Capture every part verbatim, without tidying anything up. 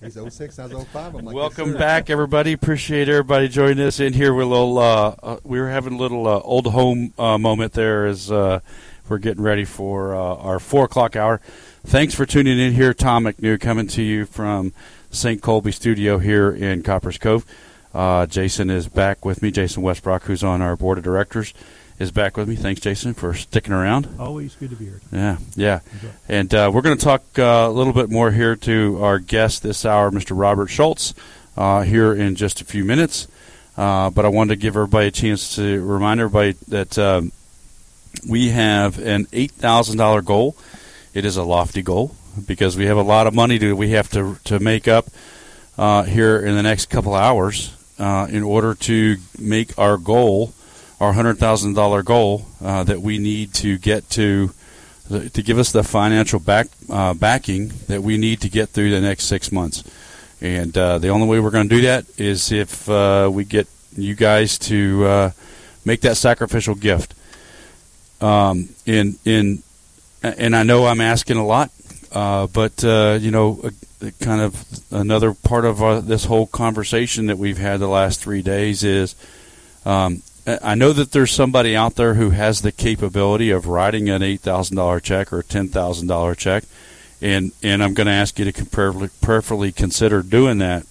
He's oh six, I was oh five. I'm like, welcome back, everybody. Appreciate everybody joining us in here. We're a little, uh, uh, we were having a little uh, old home uh, moment there as uh, we're getting ready for uh, our four o'clock hour. Thanks for tuning in here. Tom McNew coming to you from Saint Colby Studio here in Coppers Cove. Uh, Jason is back with me. Jason Westbrook, who's on our board of directors, is back with me. Thanks, Jason, for sticking around. Always good to be here. Yeah, yeah. And uh, we're going to talk uh, a little bit more here to our guest this hour, Mister Robert Schultz, uh, here in just a few minutes. Uh, but I wanted to give everybody a chance to remind everybody that um, we have an eight thousand dollars goal. It is a lofty goal because we have a lot of money to we have to to make up uh, here in the next couple hours uh, in order to make our goal, our one hundred thousand dollars goal uh, that we need to get to to give us the financial back uh, backing that we need to get through the next six months. And uh, the only way we're going to do that is if uh, we get you guys to uh, make that sacrificial gift. Um, in in and I know I'm asking a lot, uh, but uh, you know, a, a kind of another part of uh, this whole conversation that we've had the last three days is. Um, I know that there's somebody out there who has the capability of writing an eight thousand dollars check or a ten thousand dollars check, and, and I'm going to ask you to prayerfully, prayerfully consider doing that.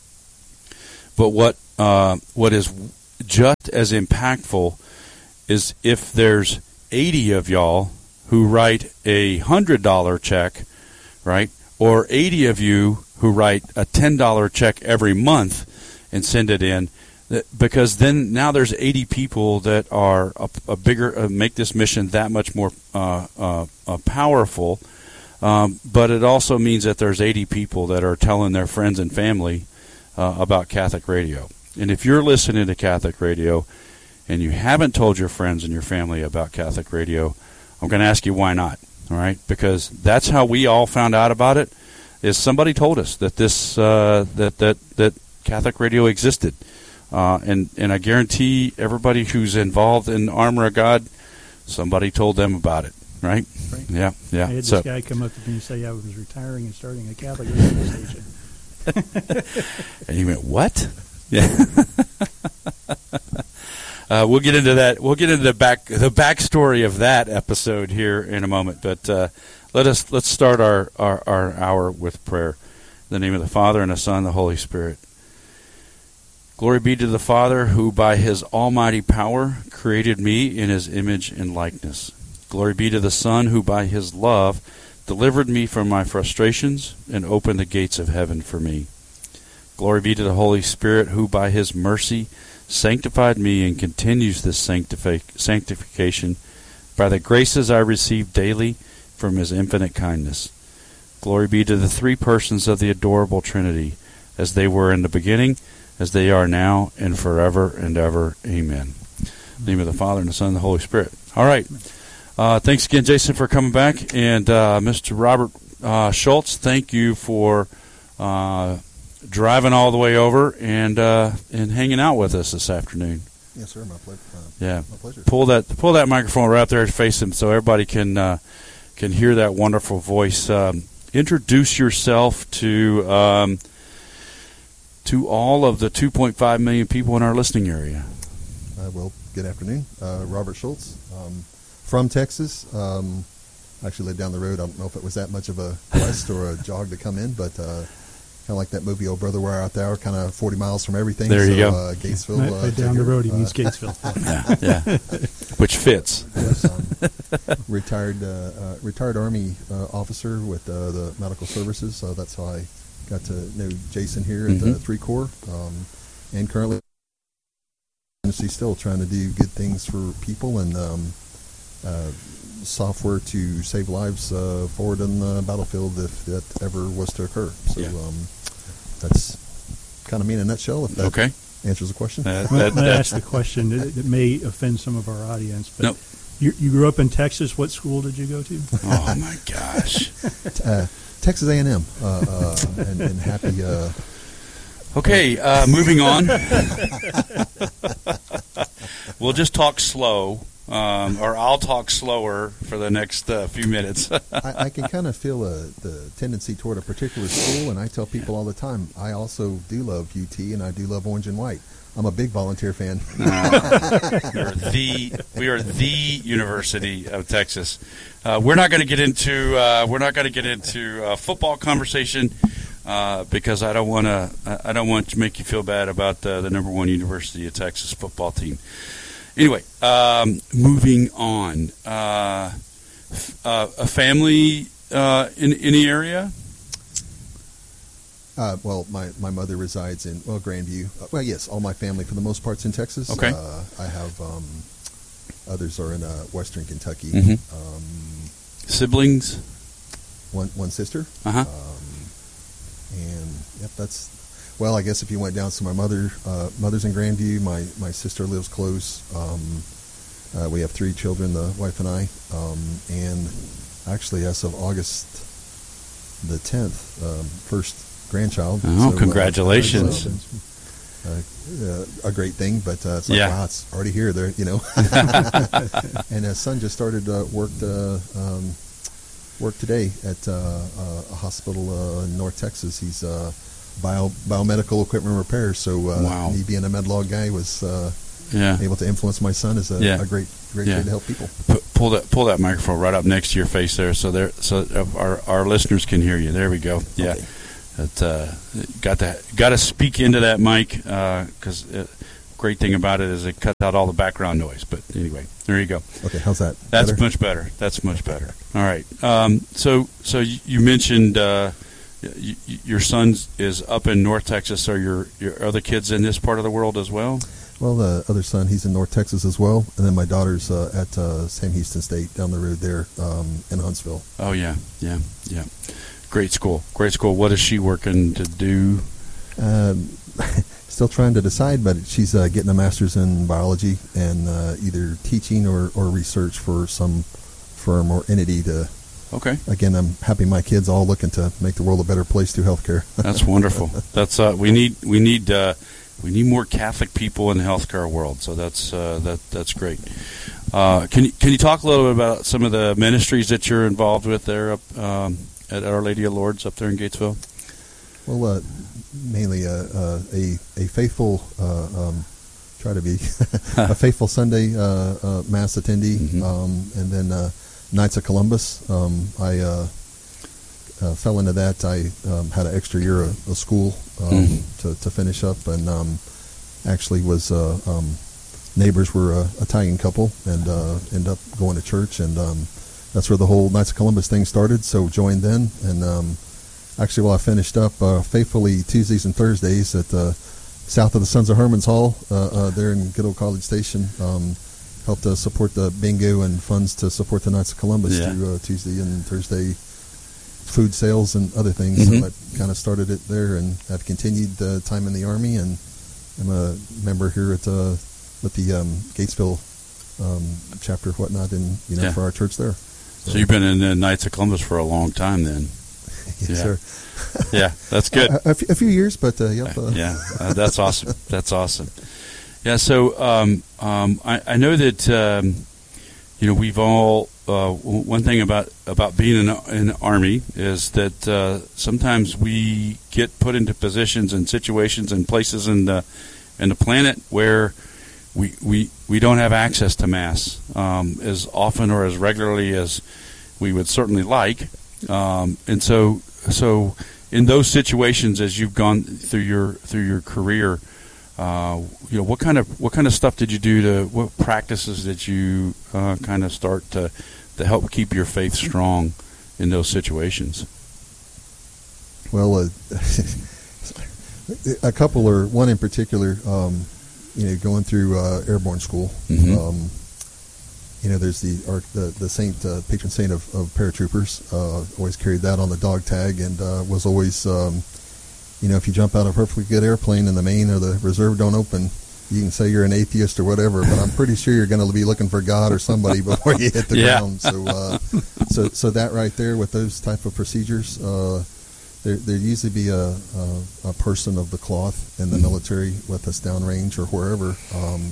But what uh, what is just as impactful is if there's eighty of y'all who write a one hundred dollars check, right, or eighty of you who write a ten dollars check every month and send it in. Because then now there's eighty people that are a, a bigger uh, make this mission that much more uh, uh, uh, powerful. Um, but it also means that there's eighty people that are telling their friends and family uh, about Catholic radio. And if you're listening to Catholic radio and you haven't told your friends and your family about Catholic radio, I'm going to ask you why not. All right, because that's how we all found out about it. Is somebody told us that this uh, that that that Catholic radio existed. Uh, and, and I guarantee everybody who's involved in Armor of God, somebody told them about it, right? right. Yeah, yeah. I had this so, guy come up to me and say I was retiring and starting a Catholic radio station. And he went, what? Yeah. uh, we'll get into that. We'll get into the back the backstory of that episode here in a moment. But uh, let us let's start our, our, our hour with prayer. In the name of the Father and the Son and the Holy Spirit. Glory be to the Father, who by his almighty power created me in his image and likeness. Glory be to the Son, who by his love delivered me from my frustrations and opened the gates of heaven for me. Glory be to the Holy Spirit, who by his mercy sanctified me and continues this sanctific- sanctification by the graces I receive daily from his infinite kindness. Glory be to the three persons of the adorable Trinity, as they were in the beginning, as they are now, and forever and ever. Amen. In the name of the Father, and the Son, and the Holy Spirit. All right. Uh, thanks again, Jason, for coming back. And uh, Mister Robert uh, Schultz, thank you for uh, driving all the way over and uh, and hanging out with us this afternoon. Yes, sir. My, ple- uh, yeah. my pleasure. Pull that pull that microphone right up there and face him so everybody can uh, can hear that wonderful voice. Um, introduce yourself to... Um, to all of the two point five million people in our listening area. Uh, well, good afternoon. Uh, Robert Schultz, um, from Texas. Um, actually lived down the road. I don't know if it was that much of a quest or a jog to come in, but uh, kind of like that movie, Oh Brother, Where Art Thou, kind of forty miles from everything. There you so, go. Uh, Gatesville. Right, uh, right down the road, he means uh, Gatesville. yeah, yeah. Which fits. Yes, um, retired, uh, uh, retired Army uh, officer with uh, the medical services, so that's how I got to know Jason here at mm-hmm. the Three Corps, um, and currently still trying to do good things for people and um, uh, software to save lives uh, forward in the battlefield if that ever was to occur. So yeah. um, that's kind of me in a nutshell. If that okay. answers the question. Uh, I'm that, going to that, ask the question that, that may offend some of our audience, but nope. you, you grew up in Texas. What school did you go to? Oh my gosh. uh, Texas A and M, uh, uh, and, and happy. Uh, okay, uh, moving on. We'll just talk slow um, or I'll talk slower for the next uh, few minutes. I, I can kind of feel a, the tendency toward a particular school, and I tell people all the time, I also do love U T, and I do love Orange and White. I'm a big Volunteer fan. Uh, we are the we are the University of Texas. Uh, we're not going to get into uh, we're not going to get into a football conversation uh, because I don't want to I don't want to make you feel bad about uh, the number one University of Texas football team. Anyway, um, moving on. Uh, f- uh, a family uh, in in the area. Uh, well, my, my mother resides in, well, Grandview. Uh, well, yes, all my family, for the most part, is in Texas. Okay. Uh, I have, um, others are in uh, western Kentucky. Mm-hmm. Um, Siblings? One one sister. Uh-huh. Um, and, yep, that's, well, I guess if you went down to my mother, uh, mother's in Grandview. My, my sister lives close. Um, uh, we have three children, the wife and I. Um, and actually, as of August the tenth, um, first grandchild. Oh, so, congratulations! Uh, uh, uh, a great thing, but uh, it's like, yeah. wow, it's already here. There, you know. And his son just started uh, work uh, um, work today at uh, uh, a hospital uh, in North Texas. He's uh, bio biomedical equipment repair. So uh, wow. me being a MedLog guy was uh, yeah. able to influence my son as a, yeah. a great great yeah. way to help people. P- pull that pull that microphone right up next to your face there, so there so our our listeners can hear you. There we go. Yeah. Okay. That uh, got to got to speak into that mic because uh, great thing about it is it cuts out all the background noise. But anyway, there you go. Okay, how's that? That's better? much better. That's much better. All right. Um, so so you mentioned uh, y- y- your son is up in North Texas. Are your your other kids in this part of the world as well? Well, the other son, he's in North Texas as well, and then my daughter's uh, at uh, Sam Houston State down the road there um, in Huntsville. Oh yeah, yeah, yeah. Great school, great school. What is she working to do? Um, still trying to decide, but she's uh, getting a master's in biology and uh, either teaching or, or research for some firm or entity to. Okay. Again, I'm happy my kids all looking to make the world a better place through healthcare. That's wonderful. That's uh, we need we need uh, we need more Catholic people in the healthcare world. So that's uh, that that's great. Uh, can you can you talk a little bit about some of the ministries that you're involved with there up um, at Our Lady of Lourdes up there in Gatesville? Well, uh, mainly uh, uh, a a faithful, uh, um, try to be a faithful Sunday uh, uh, mass attendee, mm-hmm. um, and then uh, Knights of Columbus. Um, I uh, uh, fell into that. I um, had an extra year of, of school um, mm-hmm. to to finish up, and um, actually was uh, um, neighbors were a Italian couple, and uh, ended up going to church, and um, that's where the whole Knights of Columbus thing started. So joined then, and um, actually, while I finished up uh, faithfully Tuesdays and Thursdays at the south of the Sons of Herman's Hall uh, uh, there in good old College Station, um, helped to support the bingo and funds to support the Knights of Columbus yeah. through uh, Tuesday and Thursday food sales and other things. Mm-hmm. So I kind of started it there, and have continued uh, time in the Army, and I'm a member here at uh, with the um, Gatesville um, chapter, whatnot, in you know yeah. for our church there. So, so you've been in the Knights of Columbus for a long time, then. Yes, yeah. sir. Yeah, that's good. A, a, few, a few years, but uh, yep. Uh, yeah, uh, that's awesome. That's awesome. Yeah, so um, um, I, I know that um, you know we've all uh, one thing about about being in, in the Army is that uh, sometimes we get put into positions and situations and places in the in the planet where we we, we don't have access to Mass um, as often or as regularly as we would certainly like. Um, and so, so in those situations, as you've gone through your through your career, uh, you know, what kind of what kind of stuff did you do to what practices did you uh, kind of start to to help keep your faith strong in those situations? Well, uh, a couple, or one in particular, um, you know, going through uh, airborne school. Mm-hmm. Um, You know, there's the our, the, the saint, uh, patron saint of, of paratroopers. Uh, always carried that on the dog tag, and uh, was always, um, you know, if you jump out of a perfectly good airplane and the main or the reserve don't open, you can say you're an atheist or whatever, but I'm pretty sure you're going to be looking for God or somebody before you hit the yeah. ground. So, uh, so, so that right there with those type of procedures, uh, there there usually be a, a a person of the cloth in the military with us downrange or wherever. Um,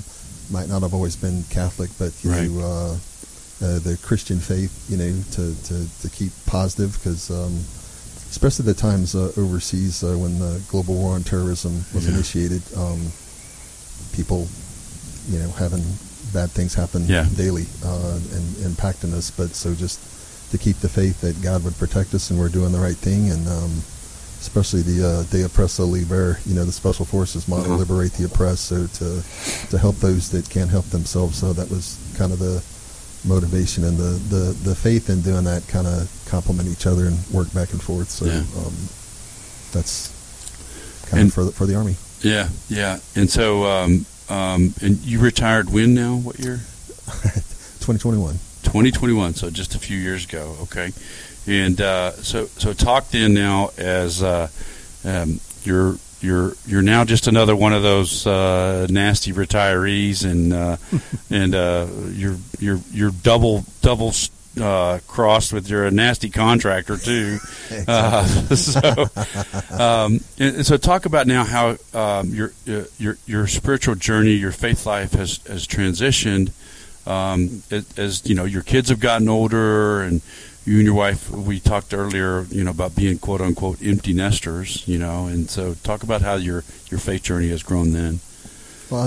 might not have always been Catholic, but you Right. know, uh, uh, the Christian faith, you know, to, to, to keep positive, because um, especially the times uh, overseas uh, when the global war on terrorism was Yeah. initiated, um, people, you know, having bad things happen Yeah. daily uh, and impacting us. But so just to keep the faith that God would protect us and we're doing the right thing, and um, especially the uh, De Oppresso Liber, you know, the Special Forces motto, Uh-huh. liberate the oppressed, so to to help those that can't help themselves. So that was kind of the motivation, and the, the, the faith in doing that kind of complement each other and work back and forth. So Yeah. um, that's kind And- of for the, for the Army. Yeah, yeah. And so, um, um, and you retired when now? What year? twenty twenty-one. twenty twenty-one, so just a few years ago. Okay. And uh, so, so talk then now as uh, um, you're you're you're now just another one of those uh, nasty retirees, and uh, and uh, you're you're you're double double uh, crossed with you're a nasty contractor too. Uh, so, um, and so talk about now how um, your your your spiritual journey, your faith life has has transitioned. Um, as, as you know, your kids have gotten older, and you and your wife, we talked earlier, you know, about being quote unquote empty nesters, you know, and so talk about how your, your faith journey has grown then. Well,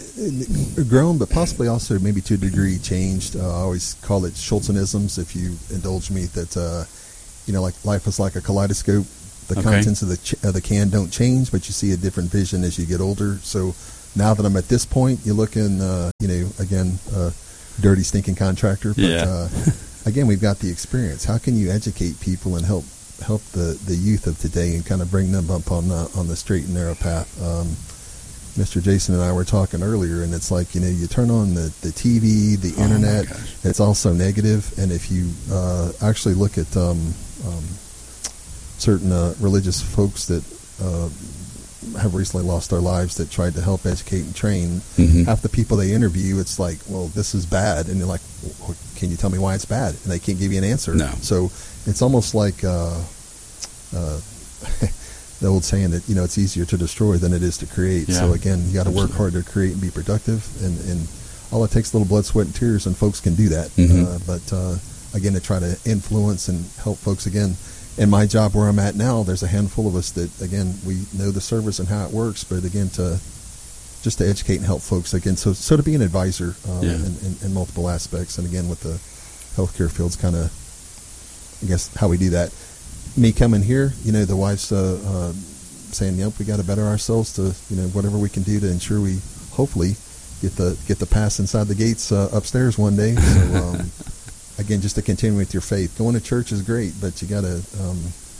it, grown, but possibly also maybe to a degree changed. Uh, I always call it Schultzianisms, if you indulge me, that, uh, you know, like life is like a kaleidoscope. The Okay. contents of the ch- of the can don't change, but you see a different vision as you get older. So now that I'm at this point, you look in, uh, you know, again, uh, dirty, stinking contractor. But, Yeah. uh, again, we've got the experience. How can you educate people and help help the, the youth of today and kind of bring them up on the, on the straight and narrow path? Um, Mister Jason and I were talking earlier, and it's like, you know, you turn on the, the T V, the Oh, my internet, gosh. it's also negative. And if you uh, actually look at um, um, certain uh, religious folks that uh, have recently lost their lives that tried to help educate and train, Mhm. half the people they interview, it's like, well, this is bad. And they're like, well, can you tell me why it's bad? And they can't give you an answer. No. So it's almost like uh, uh, the old saying that, you know, it's easier to destroy than it is to create. Yeah. So again, you got to work Absolutely. hard to create and be productive. And, and all it takes is a little blood, sweat, and tears, and folks can do that. Mhm. Uh, but uh, again, to try to influence and help folks again. In my job where I'm at now, there's a handful of us that, again, we know the service and how it works, but again, to just to educate and help folks again. So, so to be an advisor um, Yeah. in, in, in multiple aspects, and again with the healthcare field's kind of, I guess, how we do that. Me coming here, you know, the wife's uh, uh, saying, "Yep, we got to better ourselves to, you know, whatever we can do to ensure we hopefully get the get the pass inside the gates uh, upstairs one day." So. Um, Again, just to continue with your faith. Going to church is great, but you got to, um,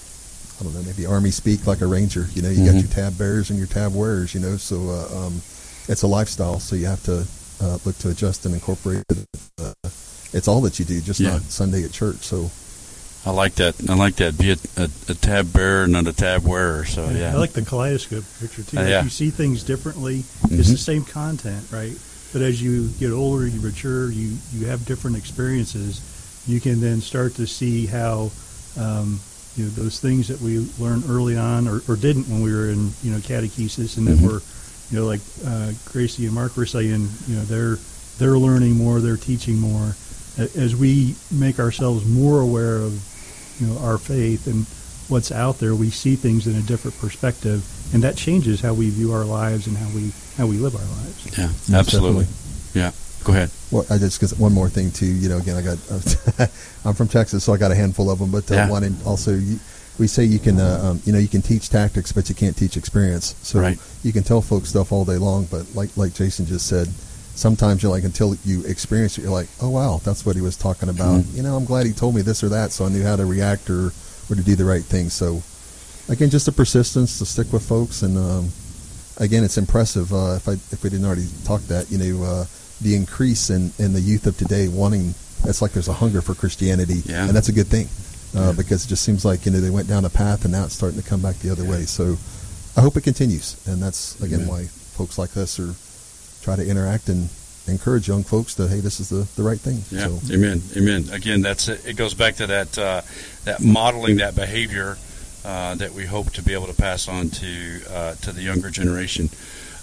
I don't know, maybe Army speak like a Ranger. You know, you Mhm. got your tab bearers and your tab wearers, you know, so uh, um, it's a lifestyle, so you have to uh, look to adjust and incorporate it. Uh, it's all that you do, just Yeah. not Sunday at church. So I like that. I like that. Be a, a, a tab bearer, not a tab wearer. So, yeah. I like the kaleidoscope picture too. Uh, Like yeah. you see things differently. Mhm. It's the same content, right? But as you get older, you mature, you, you have different experiences. You can then start to see how um, you know those things that we learned early on or, or didn't when we were in you know catechesis, and Mhm. that we're you know like uh, Gracie and Mark were saying, you know they're they're learning more, they're teaching more. A- As we make ourselves more aware of you know our faith and what's out there, we see things in a different perspective, and that changes how we view our lives and how we how we live our lives. Yeah, Most absolutely. definitely. Yeah. Go ahead. Well, I just because one more thing too. You know, again, I got uh, I'm from Texas, so I got a handful of them. But uh, Yeah. one, and also you, we say you can, uh, um, you know, you can teach tactics, but you can't teach experience. So Right. you can tell folks stuff all day long, but like like Jason just said, sometimes you're like until you experience it, you're like, oh wow, that's what he was talking about. Mhm. You know, I'm glad he told me this or that, so I knew how to react or or to do the right thing. So again, just the persistence to stick with folks, and um, again, it's impressive. Uh, if I if we didn't already talk that, you know. Uh, the increase in, in the youth of today wanting, it's like there's a hunger for Christianity, Yeah. and that's a good thing uh, Yeah. because it just seems like, you know, they went down a path and now it's starting to come back the other way. So I hope it continues, and that's, again, Amen. why folks like us are try to interact and encourage young folks that, hey, this is the, the right thing. Yeah. So, Amen. Amen. Again, that's it. It goes back to that uh, that modeling that behavior uh, that we hope to be able to pass on to uh, to the younger generation.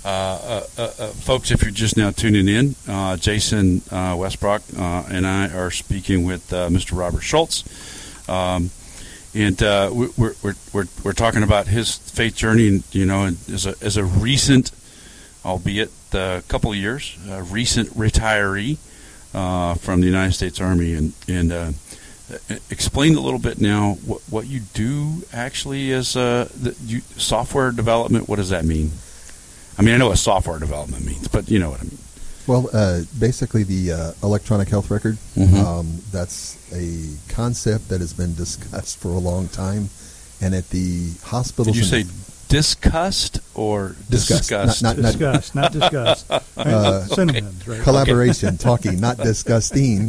Uh, uh, uh, uh, folks, if you're just now tuning in, uh, Jason uh, Westbrook uh, and I are speaking with uh, Mister Robert Schultz, um, and uh, we're, we're we're we're talking about his faith journey, and you know, as a as a recent, albeit a couple of years, a recent retiree uh, from the United States Army, and and uh, explain a little bit now what what you do actually as uh, the, you, software development. What does that mean? I mean, I know what software development means, but you know what I mean. Well, uh, basically the uh, electronic health record, Mm-hmm. um, that's a concept that has been discussed for a long time. And at the hospitals... Did you say and discussed or Discussed. discussed? Not- not- Discuss, not discuss. Uh, Synonyms, right? collaboration, talking, not disgusting.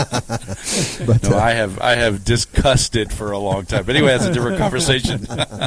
but, No, uh, I have I have discussed it for a long time. But anyway, that's a different conversation.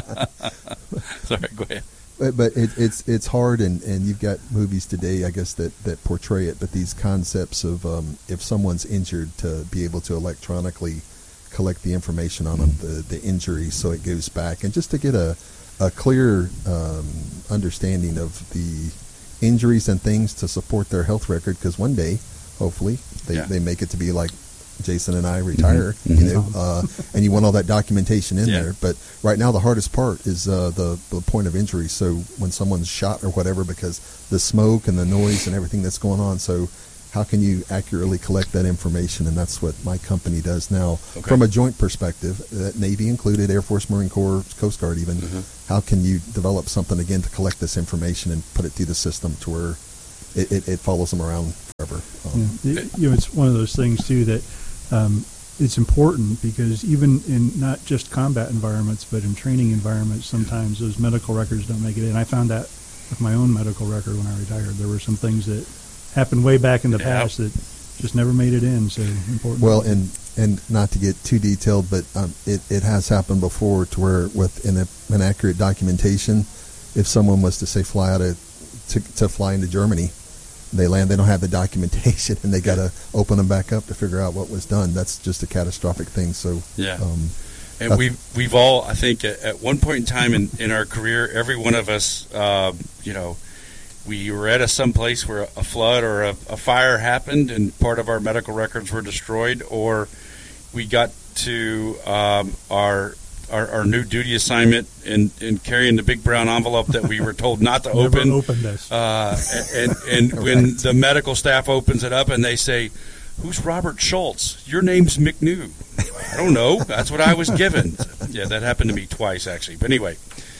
Sorry, go ahead. But, but it, it's it's hard, and, and you've got movies today, I guess, that, that portray it. But these concepts of um, if someone's injured, to be able to electronically collect the information on them, the, the injury, so it goes back, and just to get a a clear um, understanding of the injuries and things to support their health record. Because one day, hopefully, they, Yeah. they make it to be like Jason and I retire, Mhm. you know, uh, and you want all that documentation in Yeah. there. But right now, the hardest part is uh, the, the point of injury. So when someone's shot or whatever, because the smoke and the noise and everything that's going on. So how can you accurately collect that information? And that's what my company does now. Okay. From a joint perspective, uh, Navy included, Air Force, Marine Corps, Coast Guard even, Mhm. how can you develop something again to collect this information and put it through the system to where it, it, it follows them around forever? Um, Yeah. It- you know, it's one of those things too that um, it's important because even in not just combat environments, but in training environments, sometimes those medical records don't make it in. I found that with my own medical record when I retired. There were some things that happened way back in the Yeah. past that just never made it in. So important. Well, and and not to get too detailed, but um, it, it has happened before to where with an, an accurate documentation, if someone was to say fly out of, to, to fly into Germany, they land, they don't have the documentation, and they got to open them back up to figure out what was done. That's just a catastrophic thing. So Yeah. um, And Uh, we've we've all, I think, at, at one point in time in, in our career, every one of us, uh, you know, we were at a someplace where a flood or a, a fire happened, and part of our medical records were destroyed, or we got to um, our, our our new duty assignment and, and carrying the big brown envelope that we were told not to Never open. opened us. Uh, and and when the medical staff opens it up and they say, "Who's Robert Schultz? Your name's McNew." I don't know. That's what I was given. Yeah, that happened to me twice, actually. But anyway,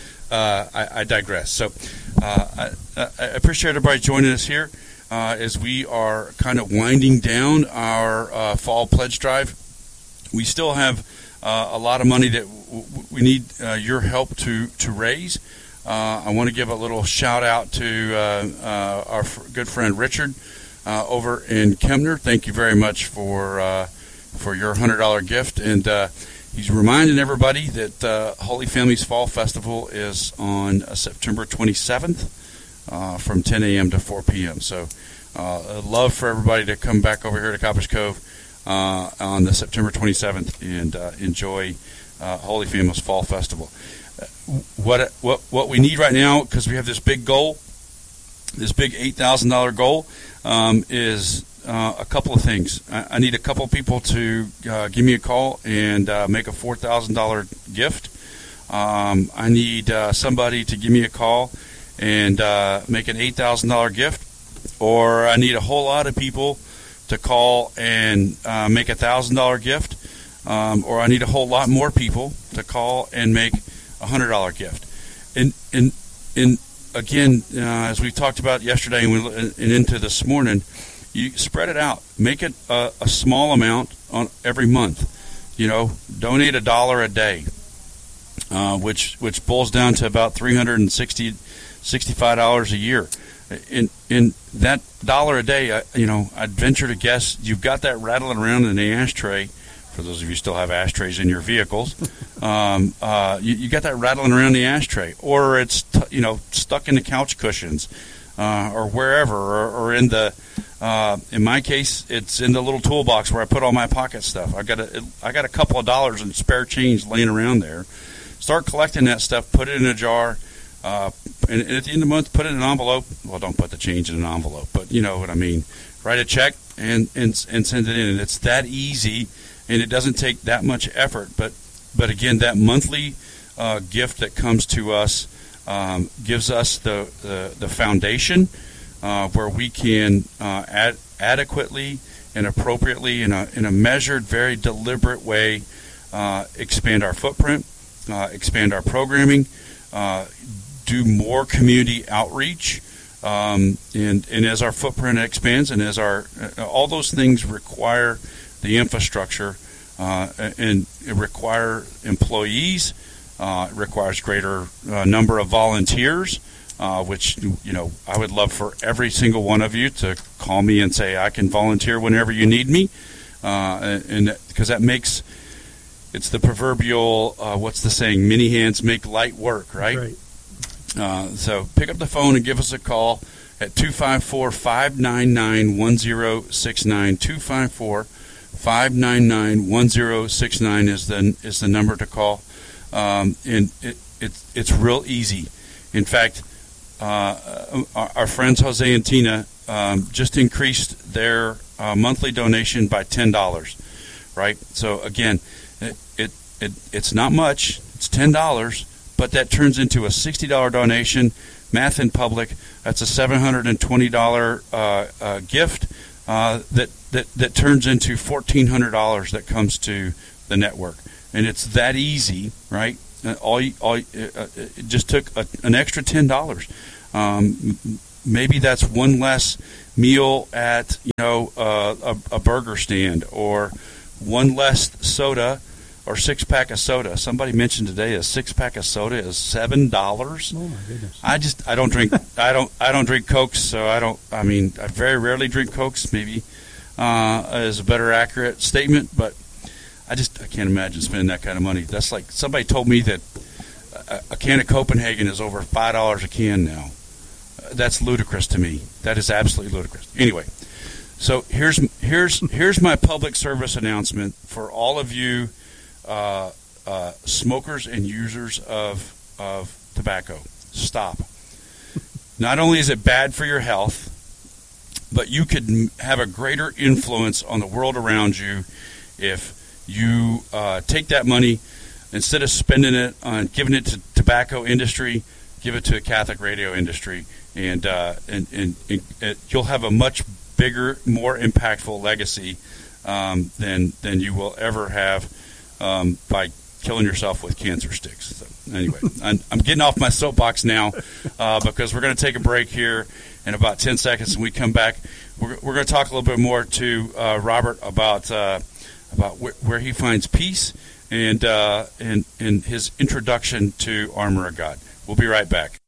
uh, I, I digress. So uh, I, I appreciate everybody joining us here uh, as we are kind of winding down our uh, fall pledge drive. We still have uh, a lot of money that w- w- we need uh, your help to, to raise. Uh, I want to give a little shout out to uh, uh, our f- good friend Richard uh, over in Kemner. Thank you very much for uh, for your one hundred dollars gift. And uh, he's reminding everybody that uh, Holy Families Fall Festival is on uh, September twenty-seventh uh, from ten a.m. to four p.m. So uh, I'd love for everybody to come back over here to Coppice Cove uh, on the September twenty-seventh and uh, enjoy uh, Holy Families Fall Festival. What what what we need right now, because we have this big goal, this big eight thousand dollars goal, um, is uh, a couple of things. I, I need a couple of people to uh, give me a call and uh, make a four thousand dollars gift. Um, I need uh, somebody to give me a call and uh, make an eight thousand dollars gift, or I need a whole lot of people to call and uh, make a one thousand dollars gift, um, or I need a whole lot more people to call and make a one hundred dollars gift. And, and, and again, uh, as we talked about yesterday and, we, and into this morning, you spread it out. Make it a, a small amount on every month. You know, donate a dollar a day, uh, which which boils down to about three hundred sixty, sixty-five dollars a year. In in that dollar a day, I, you know, I'd venture to guess you've got that rattling around in the ashtray. For those of you who still have ashtrays in your vehicles, um, uh, you, you got that rattling around the ashtray, or it's t- you know stuck in the couch cushions, uh, or wherever, or, or in the. Uh, in my case, it's in the little toolbox where I put all my pocket stuff. I got a, I got a couple of dollars in spare change laying around there. Start collecting that stuff, put it in a jar, Uh, and, and at the end of the month, put it in an envelope. Well, don't put the change in an envelope, but you know what I mean. Write a check and, and, and send it in. And it's that easy, and it doesn't take that much effort. But, but again, that monthly uh, gift that comes to us um, gives us the, the, the foundation uh, where we can uh, ad- adequately and appropriately, in a, in a measured, very deliberate way, uh, expand our footprint, uh, expand our programming, uh, do more community outreach, um, and, and as our footprint expands, and as our uh, all those things require the infrastructure, uh, and it require employees, uh, it requires greater uh, number of volunteers, uh, which you know I would love for every single one of you to call me and say I can volunteer whenever you need me, uh, and because that makes it's the proverbial uh, what's the saying? Many hands make light work, right? Right. Uh, so pick up the phone and give us a call at two five four, five nine nine, one zero six nine. two five four, five nine nine, one zero six nine is the is the number to call. Um, and it, it it's real easy. In fact, uh, our, our friends Jose and Tina um, just increased their uh, monthly donation by ten dollars. Right. So again, it, it it it's not much. It's ten dollars. But that turns into a sixty dollars donation. Math in public, that's a seven hundred twenty dollars uh, uh, gift uh, that, that, that turns into fourteen hundred dollars that comes to the network. And it's that easy, right? Uh, all, you, all you, uh, it just took a, an extra ten dollars. Um, maybe that's one less meal at you know uh, a, a burger stand, or one less soda, or six-pack of soda. Somebody mentioned today a six-pack of soda is seven dollars. Oh my goodness! I just I don't drink I don't I don't drink Cokes, so I don't. I mean, I very rarely drink Cokes. Maybe uh, is a better accurate statement, but I just I can't imagine spending that kind of money. That's like somebody told me that a, a can of Copenhagen is over five dollars a can now. Uh, that's ludicrous to me. That is absolutely ludicrous. Anyway, so here's here's here's my public service announcement for all of you. Uh, uh, smokers and users of of tobacco. Stop. Not only is it bad for your health, but you could m- have a greater influence on the world around you if you uh, take that money, instead of spending it on giving it to tobacco industry, give it to the Catholic radio industry, and uh, and, and, and, and you'll have a much bigger, more impactful legacy um, than than you will ever have Um, by killing yourself with cancer sticks. So anyway, I'm, I'm getting off my soapbox now uh, because we're going to take a break here in about ten seconds. When we come back, we're, we're going to talk a little bit more to uh, Robert about uh, about wh- where he finds peace and, uh, and and his introduction to Armor of God. We'll be right back.